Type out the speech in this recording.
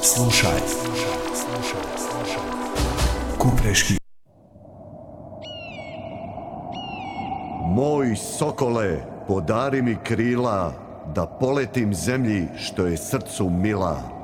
Slušaj. Kupreški. Moj sokole, podari mi krila, da poletim zemlji što je srcu mila.